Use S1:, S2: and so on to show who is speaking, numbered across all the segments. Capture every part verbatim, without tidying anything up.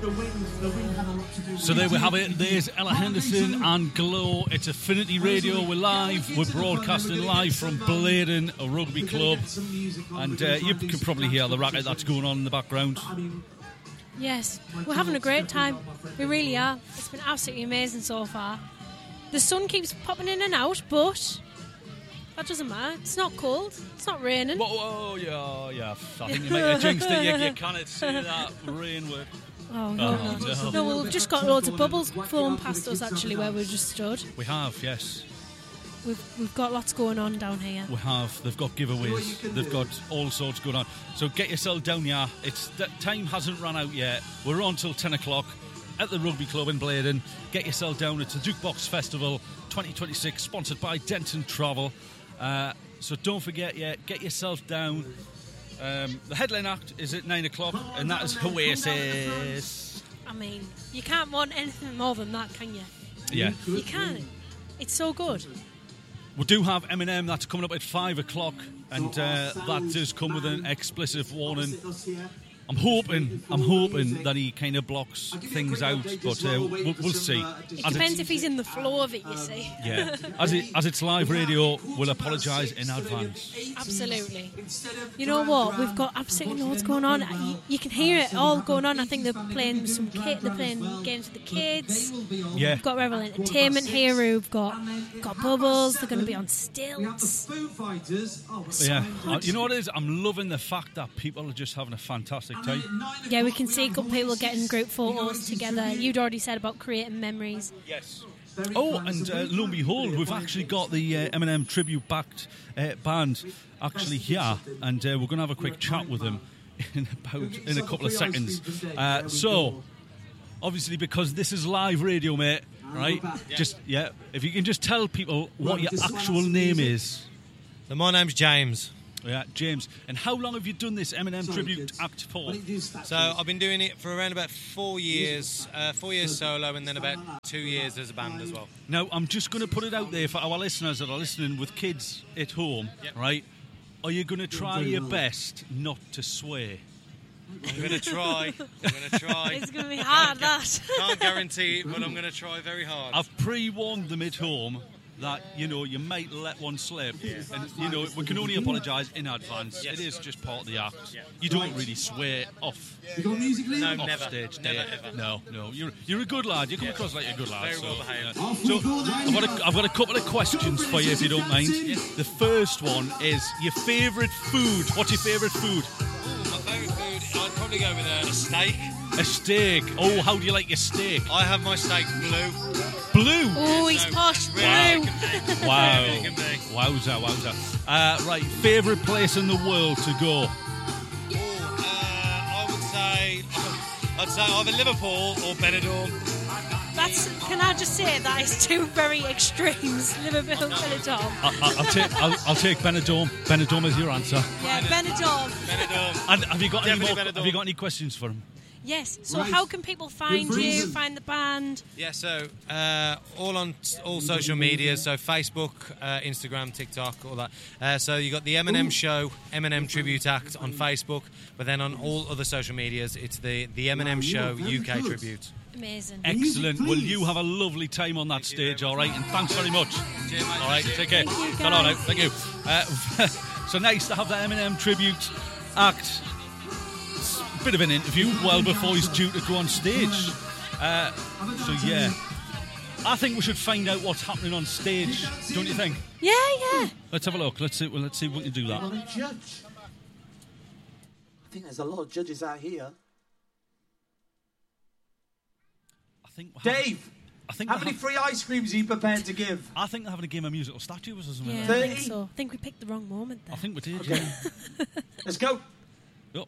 S1: So there we have it. There's Ella Henderson and Glow. It's Affinity Radio. We're live. We're broadcasting live from Blaydon Rugby Club. And uh, you can probably hear the racket that's going on in the background.
S2: Yes, we're having a great time. We really are. It's been absolutely amazing so far. The sun keeps popping in and out, but that doesn't matter. It's not cold. It's not raining.
S1: Whoa, whoa, yeah, yeah. I think you might have jinxed it. You, you can't say that rain word.
S2: Oh, no,
S1: oh,
S2: no.
S1: no.
S2: No, we've just got loads of bubbles flowing past us, actually, where we've just stood.
S1: We have, yes.
S2: We've we've got lots going on down here.
S1: We have. They've got giveaways. They've got all sorts going on. So get yourself down here. It's the time hasn't run out yet. We're on till ten o'clock at the Rugby Club in Blaydon. Get yourself down. It's a Jukebox Festival twenty twenty-six, sponsored by Denton Travel. Uh, so don't forget yet. Get yourself down. Um, the headline act is at nine o'clock, and that is Oasis.
S2: I mean, you can't want anything more than that, can you?
S1: Yeah.
S2: You can't. It's so good.
S1: We do have Eminem, that's coming up at five o'clock, and uh, that does come with an explicit warning. I'm hoping, I'm hoping that he kind of blocks things out, but uh, we'll, we'll see.
S2: It
S1: as
S2: depends if he's in the flow of it, you see.
S1: Yeah, as it as it's live radio, we'll apologise in advance.
S2: Absolutely. You know what? We've got absolutely loads going on. You, you can hear it all going on. I think they're playing some kid. They're playing games for the kids.
S1: Yeah.
S2: We've got Rebel Entertainment here. Who've got got Bubbles. They're going to be on stilts.
S1: Yeah. Uh, you know what it is? I'm loving the fact that people are just having a fantastic time.
S2: Yeah, we can see a couple people getting group photos together. You'd already said about creating memories.
S1: Yes. Oh, and uh, lo and behold, we've actually got the uh, Eminem tribute-backed uh, band actually here, and uh, we're going to have a quick chat with them in about in a couple of seconds. Uh, so, obviously, because this is live radio, mate, right? Yeah. Just yeah, if you can just tell people what your actual name is.
S3: So my name's James.
S1: Yeah, James. And how long have you done this Eminem tribute act for?
S3: So I've been doing it for around about four years, uh, four years solo, and then about two years as a band as well.
S1: Now, I'm just going to put it out there for our listeners that are listening with kids at home, yep. Right? Are you going to try your best not to swear?
S3: I'm going to try. I'm going to try.
S2: It's going to be hard, that.
S3: Can't guarantee it, but I'm going to try very hard.
S1: I've pre-warned them at home that, you know, you might let one slip. Yeah. And, you know, we can only apologise in advance. Yes. It is just part of the act. Yeah. You don't really swear off,
S3: no,
S1: off
S3: never.
S1: stage.
S3: Never, ever.
S1: No, no. You're, you're a good lad. You come yeah. across like a good lad.
S3: Very
S1: so,
S3: well behaved.
S1: Yeah. So, I've got, a, I've got a couple of questions for you, if you don't mind. Yes. The first one is your favourite food. What's your favourite food?
S3: Ooh, my favourite food, I'd probably go with a, a steak.
S1: A steak. Oh, how do you like your steak?
S3: I have my steak blue.
S1: Blue?
S2: Oh, he's posh. Blue.
S1: Wow. Wowza, wowza. Uh, right, favourite place in the world to go?
S3: Oh, uh, I would say, I'd say either Liverpool or Benidorm.
S2: That's. Can I just say that is two very extremes. Liverpool, Benidorm.
S1: I, I, I'll take. I'll, I'll take Benidorm. Benidorm is your answer.
S2: Yeah, Benidorm.
S3: Benidorm.
S1: And have you got any more,
S3: Benidorm.
S1: Have you got any questions for him?
S2: Yes. So, right. How can people find you? Find the band?
S3: Yeah. So, uh, all on t- all social media. So, Facebook, uh, Instagram, TikTok, all that. Uh, so, you got the Eminem Ooh. Show, Eminem Tribute Act on Facebook, but then on all other social medias, it's the the Eminem wow, Show U K good. Tribute.
S2: Amazing.
S1: Excellent. Well, you have a lovely time on that Thank stage, all right? And thanks very much.
S3: Cheers, mate.
S1: All right, take care.
S2: Thank you,
S1: Come on out. Thank you. Uh, so nice to have the Eminem Tribute Act. Bit of an interview well before he's due to go on stage. Uh, so yeah, I think we should find out what's happening on stage. Don't you think?
S2: Yeah, yeah.
S1: Let's have a look. Let's see. Well, let's see if we can do that.
S4: I think there's a lot of judges out here.
S1: I think.
S4: Dave.
S1: I think
S4: how many ha- free ice creams are you prepared to give?
S1: I think they're having a game of musical statues or something.
S2: Yeah,
S1: like
S2: I think so. I think we picked the wrong moment there.
S1: I think we did.
S4: Okay.
S1: Yeah.
S4: Let's go.
S1: Yep.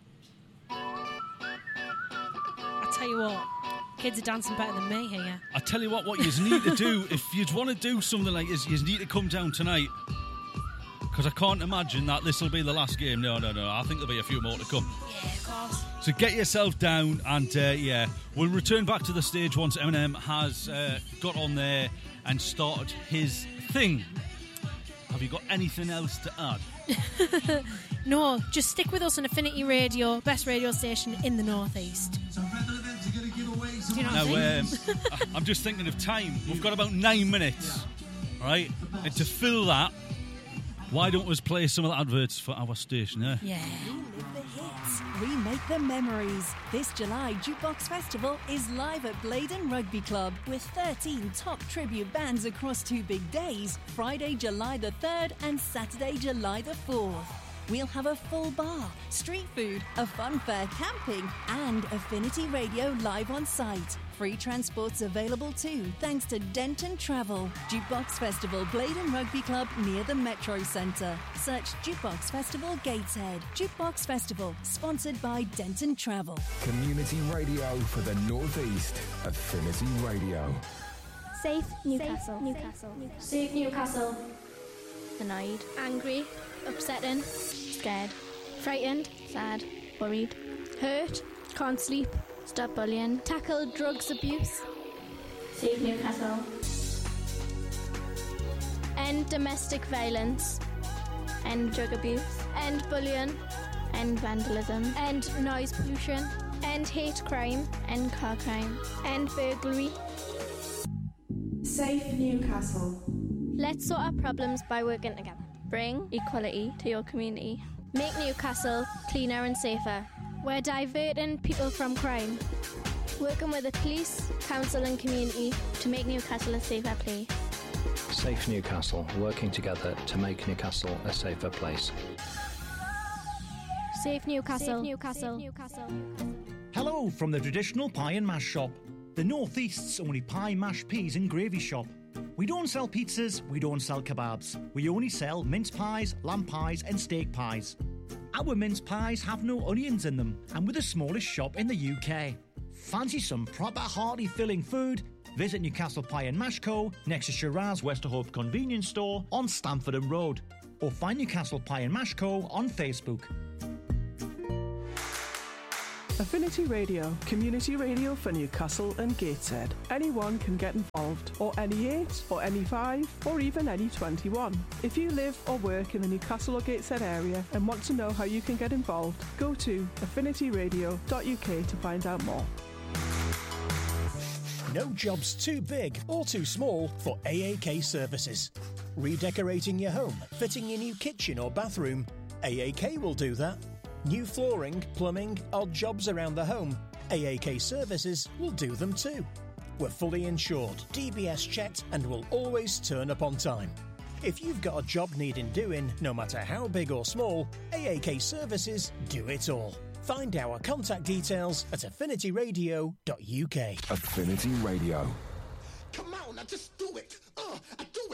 S2: I tell you what, kids are dancing better than me here.
S1: I tell you what, what you need to do, if you want to do something like this, you need to come down tonight. Because I can't imagine that this will be the last game. No, no, no. I think there'll be a few more to come.
S2: Yeah, of course.
S1: So get yourself down and, uh, yeah, we'll return back to the stage once Eminem has uh, got on there and started his thing. Have you got anything else to add?
S2: No, just stick with us on Affinity Radio, best radio station in the North East.
S5: So,
S2: Do you know
S1: Now,
S2: what I mean?
S1: um, I'm just thinking of time. We've got about nine minutes, right? And to fill that, why don't we play some of the adverts for our station, eh?
S2: Yeah.
S5: Relive the hits, remake the memories. This July, Jukebox Festival is live at Blaydon Rugby Club with thirteen top tribute bands across two big days, Friday, July the third and Saturday, July the fourth. We'll have a full bar, street food, a fun fair, camping, and Affinity Radio live on site. Free transport's available too, thanks to Denton Travel. Jukebox Festival, Blaydon Rugby Club near the Metro Centre. Search Jukebox Festival Gateshead. Jukebox Festival, sponsored by Denton Travel.
S6: Community radio for the North East. Affinity Radio.
S7: Safe Newcastle. Newcastle.
S8: Safe Newcastle.
S7: Annoyed.
S8: Angry.
S7: Upsetting. Scared. Frightened. Sad. Worried.
S8: Hurt. Can't sleep.
S7: Stop bullying.
S8: Tackle drugs abuse.
S7: Save Newcastle.
S8: End domestic violence.
S7: End drug abuse.
S8: End bullying.
S7: End vandalism.
S8: End noise pollution. End hate crime.
S7: End car crime.
S8: End burglary.
S9: Safe Newcastle.
S8: Let's sort our problems by working together.
S7: Bring equality to your community.
S8: Make Newcastle cleaner and safer. We're diverting people from crime. Working with the police, council and community
S7: to make Newcastle a safer place.
S10: Safe Newcastle, working together to make Newcastle a safer place.
S8: Safe Newcastle.
S7: Safe Newcastle. Safe Newcastle.
S11: Hello from the traditional pie and mash shop. The North East's only pie, mash, peas and gravy shop. We don't sell pizzas, we don't sell kebabs. We only sell mince pies, lamb pies and steak pies. Our mince pies have no onions in them and we're the smallest shop in the U K. Fancy some proper hearty filling food? Visit Newcastle Pie and Mash Co. next to Shiraz Westerhope Convenience Store on Stamford Road. Or find Newcastle Pie and Mash Co. on Facebook.
S12: Affinity Radio, community radio for Newcastle and Gateshead. Anyone can get involved, or any eight, or any five, or even any twenty-one. If you live or work in the Newcastle or Gateshead area and want to know how you can get involved, go to affinity radio dot U K to find out more.
S13: No job's too big or too small for A A K services. Redecorating your home, fitting your new kitchen or bathroom, A A K will do that. New flooring, plumbing, odd jobs around the home, A A K Services will do them too. We're fully insured, D B S checked and will always turn up on time. If you've got a job needing doing, no matter how big or small, A A K Services do it all. Find our contact details at affinity radio dot U K.
S6: Affinity Radio.
S14: Come on, now just do it. Uh, I do it.